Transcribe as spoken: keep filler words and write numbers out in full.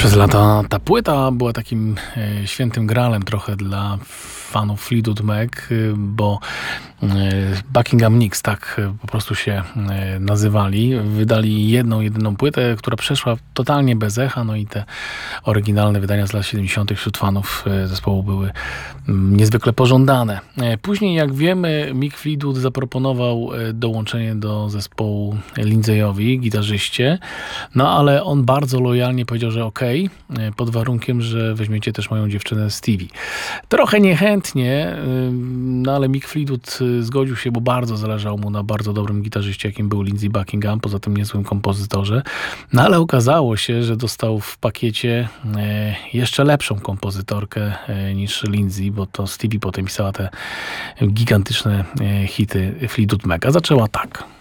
Przez lata ta płyta była takim e, świętym gralem trochę dla fanów Fleetwood Mac, e, bo e, Buckingham Nicks, tak e, po prostu się e, nazywali. Wydali jedną, jedyną płytę, która przeszła totalnie bez echa, no i te oryginalne wydania z lat siedemdziesiątych wśród fanów e, zespołu były mm, niezwykle pożądane. E, później, jak wiemy, Mick Fleetwood zaproponował e, dołączenie do zespołu Lindsay-owi, gitarzyście, no ale on bardzo lojalnie powiedział, że okej, okay, pod warunkiem, że weźmiecie też moją dziewczynę Stevie. Trochę niechętnie, no ale Mick Fleetwood zgodził się, bo bardzo zależało mu na bardzo dobrym gitarzyście, jakim był Lindsey Buckingham, poza tym niezłym kompozytorze. No ale okazało się, że dostał w pakiecie jeszcze lepszą kompozytorkę niż Lindsey, bo to Stevie potem pisała te gigantyczne hity Fleetwood Maca. Zaczęła tak.